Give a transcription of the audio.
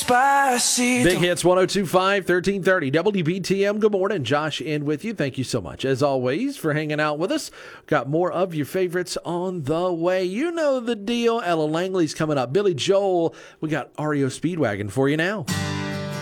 Despacito. Big Hits 102.5, 1330 WBTM. Good morning. Josh in with you. Thank you so much, as always, for hanging out with us. Got more of your favorites on the way. You know the deal. Ella Langley's coming up. Billy Joel. We got REO Speedwagon for you now.